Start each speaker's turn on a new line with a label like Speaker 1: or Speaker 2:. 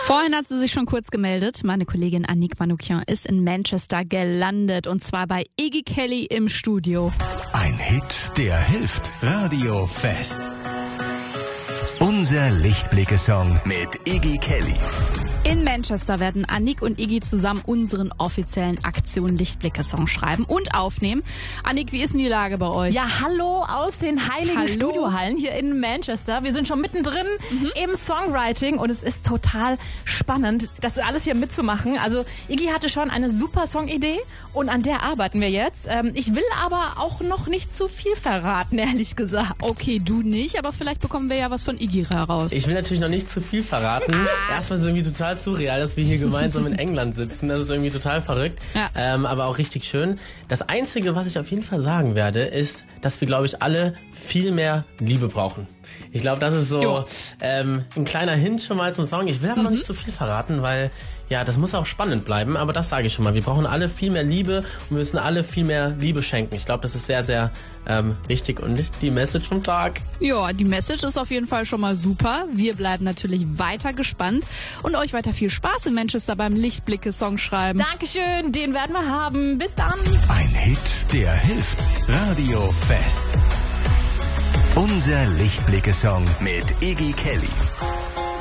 Speaker 1: Vorhin hat sie sich schon kurz gemeldet. Meine Kollegin Annick Manoukian ist in Manchester gelandet und zwar bei Iggy Kelly im Studio.
Speaker 2: Ein Hit, der hilft. Radio Fest. Unser Lichtblicke-Song mit Iggy Kelly.
Speaker 1: In Manchester werden Annick und Iggy zusammen unseren offiziellen Aktion Lichtblicke-Song schreiben und aufnehmen. Annick, wie ist denn die Lage bei euch?
Speaker 3: Ja, hallo aus den heiligen Studiohallen hier in Manchester. Wir sind schon mittendrin im Songwriting und es ist total spannend, das alles hier mitzumachen. Also Iggy hatte schon eine super Songidee und an der arbeiten wir jetzt. Ich will aber auch noch nicht zu viel verraten, ehrlich gesagt.
Speaker 1: Okay, du nicht, aber vielleicht bekommen wir ja was von Iggy heraus.
Speaker 4: Ich will natürlich noch nicht zu viel verraten. Erstmal ist es irgendwie total surreal, dass wir hier gemeinsam in England sitzen. Das ist irgendwie total verrückt,
Speaker 1: Ja.
Speaker 4: aber auch richtig schön. Das Einzige, was ich auf jeden Fall sagen werde, ist, dass wir, glaube ich, alle viel mehr Liebe brauchen. Ich glaube, das ist so ein kleiner Hint schon mal zum Song. Ich will aber noch nicht zu viel verraten, weil ja, das muss auch spannend bleiben, aber das sage ich schon mal. Wir brauchen alle viel mehr Liebe und wir müssen alle viel mehr Liebe schenken. Ich glaube, das ist sehr, sehr wichtig und die Message vom Tag.
Speaker 1: Ja, die Message ist auf jeden Fall schon mal super. Wir bleiben natürlich weiter gespannt und euch weiter viel Spaß in Manchester beim Lichtblicke-Song schreiben.
Speaker 3: Dankeschön, den werden wir haben. Bis dann.
Speaker 2: Ein Hit, der hilft. Radio Fest. Unser Lichtblicke-Song mit Iggy Kelly.